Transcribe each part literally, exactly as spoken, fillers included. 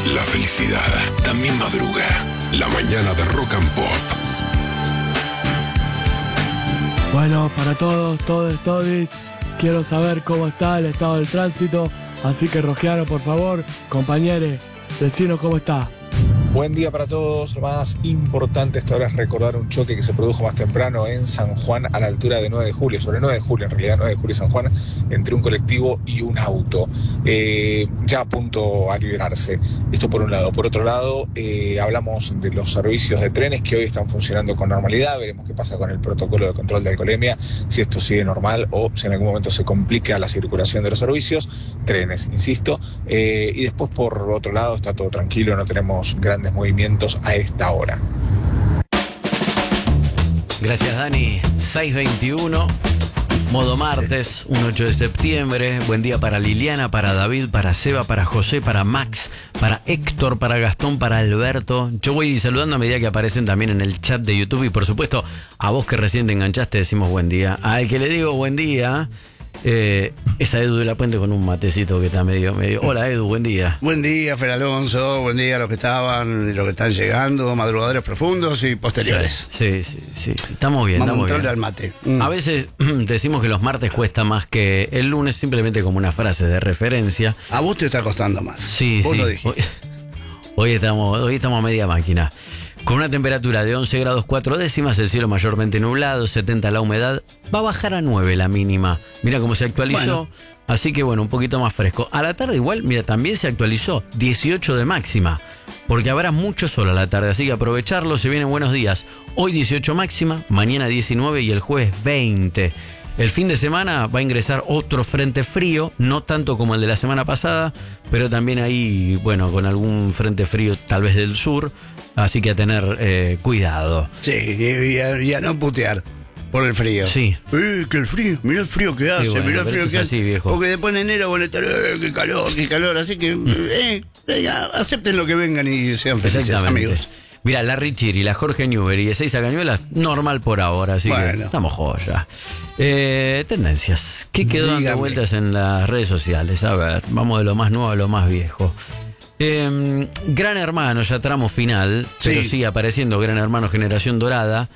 La felicidad también madruga. La mañana de Rock and Pop. Bueno, para todos, todos, todos, quiero saber cómo está el estado del tránsito. Así que, Rogiano, por favor, compañeros, decinos cómo está. Buen día para todos. Lo más importante hasta ahora es recordar un choque que se produjo más temprano en San Juan a la altura de nueve de julio, sobre nueve de julio, en realidad nueve de julio y San Juan, entre un colectivo y un auto. Eh, ya a punto a liberarse. Esto por un lado. Por otro lado, eh, hablamos de los servicios de trenes que hoy están funcionando con normalidad. Veremos qué pasa con el protocolo de control de alcoholemia, si esto sigue normal o si en algún momento se complica la circulación de los servicios. Trenes, insisto. Eh, y después, por otro lado, está todo tranquilo, no tenemos grandes movimientos a esta hora. Gracias, Dani. seis veintiuno, modo martes, un ocho de septiembre. Buen día para Liliana, para David, para Seba, para José, para Max, para Héctor, para Gastón, para Alberto. Yo voy saludando a medida que aparecen también en el chat de YouTube y por supuesto a vos que recién te enganchaste decimos buen día. Al que le digo buen día... Eh, esa Edu de la Puente con un matecito que está medio, medio. Hola Edu, buen día. Buen día, Fer Alonso, buen día a los que estaban y los que están llegando, madrugadores profundos y posteriores. Sí, sí, sí, sí. Estamos bien, Vamos estamos a bien. al mate. Mm. A veces decimos que los martes cuesta más que el lunes, simplemente como una frase de referencia. A vos te está costando más. Sí, vos sí. lo dijiste. Hoy, hoy estamos, hoy estamos a media máquina. Con una temperatura de once grados cuatro décimas, el cielo mayormente nublado, setenta la humedad, va a bajar a nueve la mínima. Mira cómo se actualizó, bueno. Así que bueno, un poquito más fresco. A la tarde igual, mira, también se actualizó, dieciocho de máxima, porque habrá mucho sol a la tarde, así que aprovecharlo, se vienen buenos días. Hoy dieciocho máxima, mañana diecinueve y el jueves veinte. El fin de semana va a ingresar otro frente frío, no tanto como el de la semana pasada, pero también ahí, bueno, con algún frente frío tal vez del sur, así que a tener eh, cuidado. Sí, y a, y a no putear por el frío. Sí. Eh, que el frío, mirá el frío que hace, bueno, mirá el frío que hace. Así, viejo. Porque después en enero van a estar, eh, qué calor, qué calor, así que, eh, eh, acepten lo que vengan y sean felices, amigos. Mira, la Richiri, la Jorge Newbery y Ezeiza Cañuelas, normal por ahora, así bueno. que estamos joya. Eh, tendencias. ¿Qué quedó Dígame. dando vueltas en las redes sociales? A ver, vamos de lo más nuevo a lo más viejo. Eh, Gran Hermano, ya tramo final, sí. pero sigue apareciendo Gran Hermano Generación Dorada.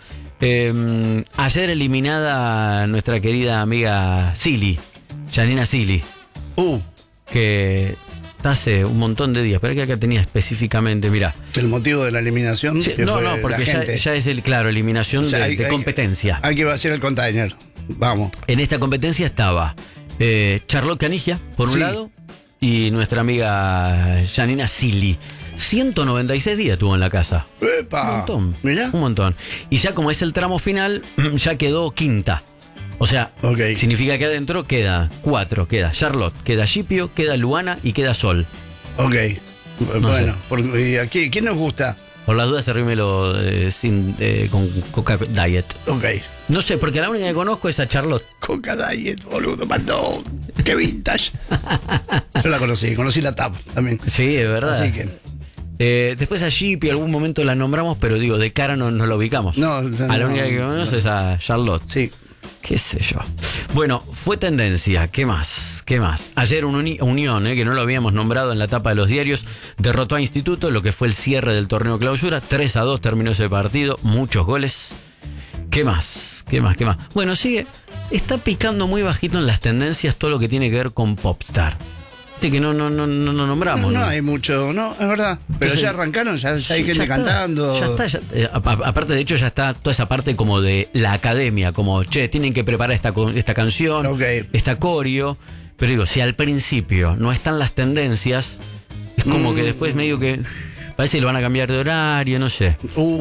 Eh, ayer eliminada nuestra querida amiga Silly, Janina Silly. Uh. Que... hace un montón de días, pero que acá tenía específicamente, mira. ¿El motivo de la eliminación? Sí, no, no, porque ya, ya es el, claro, eliminación o sea, de, hay, de competencia. Hay que vaciar el container, vamos. En esta competencia estaba eh, Charlotte Canigia, por un sí. lado, y nuestra amiga Janina Silly. ciento noventa y seis días tuvo en la casa. ¡Epa! Un montón, ¿Mirá? Un montón. Y ya como es el tramo final, ya quedó quinta. O sea, okay. significa que adentro queda cuatro, queda Charlotte, queda Shipio, queda Luana y queda Sol. Ok, no bueno, porque aquí, ¿quién nos gusta? Por las dudas, servímelo eh, sin, eh, con Coca Diet. Ok. No sé, porque la única que conozco es a Charlotte. Coca Diet, boludo, mandó. Qué vintage. Yo la conocí, conocí la Tab también. Sí, es verdad. Así que... Eh, después a Shipio, algún momento la nombramos, pero digo, de cara no, no la ubicamos. No, no. A la única que conozco no. es a Charlotte. Sí. Qué sé yo. Bueno, fue tendencia. ¿Qué más? ¿Qué más? Ayer una uni- Unión, eh, que no lo habíamos nombrado en la tapa de los diarios, derrotó a Instituto, lo que fue el cierre del torneo clausura. tres a dos terminó ese partido. Muchos goles. ¿Qué más? ¿Qué más? ¿Qué más? Bueno, sigue. Está picando muy bajito en las tendencias todo lo que tiene que ver con Popstar. Que no, no, no, no, no nombramos. No, no ¿no? hay mucho, no, es verdad. Pero entonces, ya arrancaron, ya, ya hay sí, gente ya cantando. Ya está, ya, eh, aparte de hecho ya está toda esa parte como de la academia, como, che, tienen que preparar esta, esta canción, okay. esta coreo. Pero digo, si al principio no están las tendencias, es como mm. que después medio que... Parece que lo van a cambiar de horario, no sé.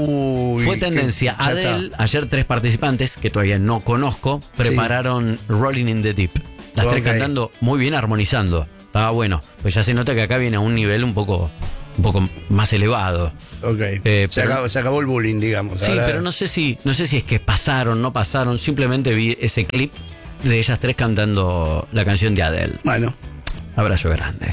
Uy, Fue tendencia. Que, Adele, está. Ayer tres participantes, que todavía no conozco, prepararon sí. Rolling in the Deep. Las okay. tres cantando muy bien, armonizando. Estaba bueno, pues ya se nota que acá viene a un nivel un poco, un poco más elevado. Ok. Eh, se, pero, acabó, se acabó el bullying, digamos. Sí, ahora... pero no sé si, no sé si es que pasaron, no pasaron. Simplemente vi ese clip de ellas tres cantando la canción de Adele. Bueno. Abrazo grande.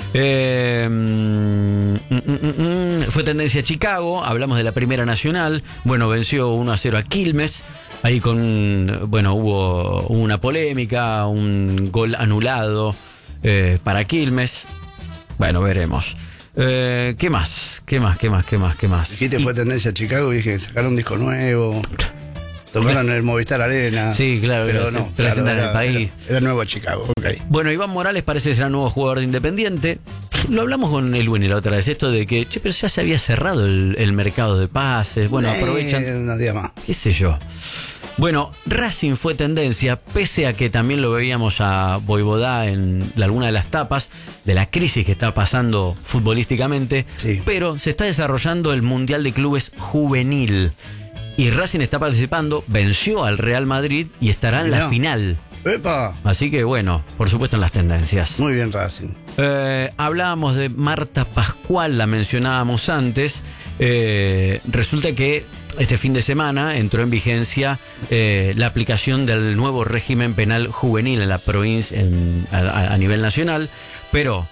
Eh, mm, mm, mm, fue tendencia a Chicago, hablamos de la Primera Nacional. Bueno, venció uno a cero a Quilmes. Ahí con, bueno, hubo una polémica, un gol anulado eh, para Quilmes. Bueno, veremos. Eh, ¿Qué más? ¿Qué más? ¿Qué más? ¿Qué más? ¿Qué más? Dijiste fue tendencia a Chicago y dije, sacaron un disco nuevo. Tocaron en el Movistar Arena. Sí, claro, pero claro, no. se presentan claro, en el era, país. Era, era nuevo a Chicago, ok. Bueno, Iván Morales parece que será nuevo jugador de Independiente. Lo hablamos con el Winnie la otra vez, esto de que, che, pero ya se había cerrado el, el mercado de pases. Bueno, Eh, aprovechan. Unos días más. ¿Qué sé yo? Bueno, Racing fue tendencia, pese a que también lo veíamos a Voivodá en alguna de las tapas de la crisis que está pasando futbolísticamente, Sí. pero se está desarrollando el Mundial de Clubes Juvenil. Y Racing está participando, venció al Real Madrid y estará en la Mirá. final. ¡Epa! Así que bueno, por supuesto en las tendencias. Muy bien, Racing. Eh, hablábamos de Marta Pascual, la mencionábamos antes. Eh, resulta que este fin de semana entró en vigencia eh, la aplicación del nuevo régimen penal juvenil en la provincia, en, a, a nivel nacional, pero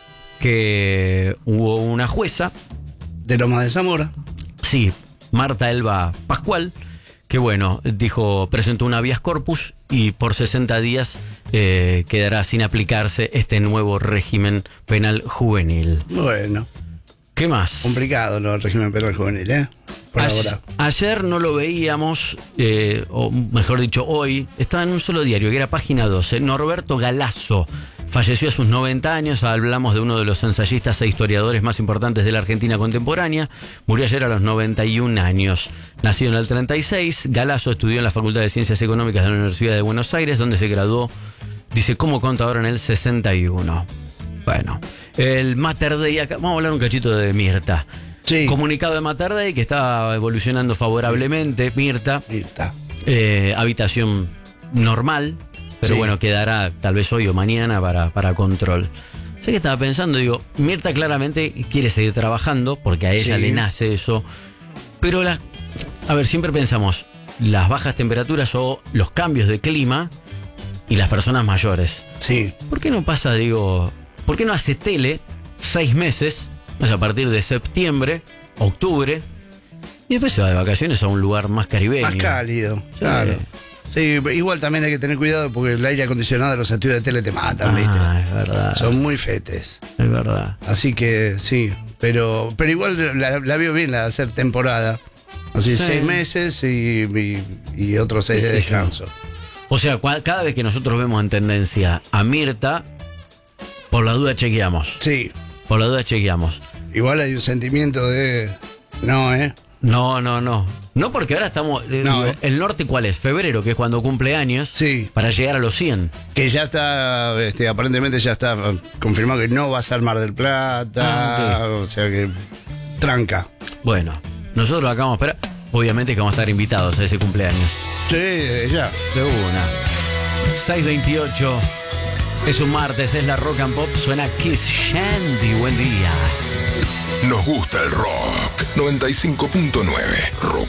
que hubo una jueza, De Loma de Zamora. sí, Marta Elba Pascual, que bueno, dijo, presentó un habeas corpus y por sesenta días eh, quedará sin aplicarse este nuevo régimen penal juvenil. Bueno, ¿Qué más? complicado ¿no? El régimen penal juvenil, ¿eh? Por Ay- ahora. Ayer no lo veíamos, eh, o mejor dicho, hoy, estaba en un solo diario, que era Página doce. Norberto Galazo falleció a sus noventa años. Hablamos de uno de los ensayistas e historiadores más importantes de la Argentina contemporánea. Murió ayer a los noventa y un años. Nacido en el treinta y seis, Galazo estudió en la Facultad de Ciencias Económicas de la Universidad de Buenos Aires, donde se graduó, dice, como contador en el sesenta y uno. Bueno, el Mater Dei, acá, vamos a hablar un cachito de Mirta. Sí. Comunicado de Mater Dei que está evolucionando favorablemente. Mirta, Ahí está. eh, habitación normal, pero Sí. bueno, quedará tal vez hoy o mañana para, para control. Sé que estaba pensando, digo, Mirta claramente quiere seguir trabajando porque a ella Sí. le nace eso, pero la, a ver, siempre pensamos las bajas temperaturas o los cambios de clima y las personas mayores. Sí. ¿Por qué no pasa, digo, por qué no hace tele seis meses, o sea, a partir de septiembre, octubre, y después se va de vacaciones a un lugar más caribeño? Más cálido, claro. Sí, igual también hay que tener cuidado porque el aire acondicionado de los estudios de tele te matan, ¿viste? Ah, es verdad. Son muy fetes. Es verdad. Así que sí, pero, pero igual la, la veo bien la de hacer temporada. Así Sí. seis meses y, y, y otros seis de Sí, sí. descanso. O sea, cua- cada vez que nosotros vemos en tendencia a Mirta, por la duda chequeamos. Sí, Por la duda chequeamos. igual hay un sentimiento de... No, ¿eh? No, no, no. No, porque ahora estamos. eh, No, digo, eh. ¿el norte cuál es? Febrero, que es cuando cumple años. Sí. Para llegar a los cien. Que ya está, este, aparentemente ya está confirmado que no va a ser Mar del Plata. Ah, O sea que... Tranca. Bueno, nosotros acá vamos a esperar. Obviamente que vamos a estar invitados a ese cumpleaños. Sí, desde ya. De una. seis veintiocho. Es un martes, es la Rock and Pop. Suena Kiss Shandy. Buen día. Nos gusta el rock. noventa y cinco punto nueve Rock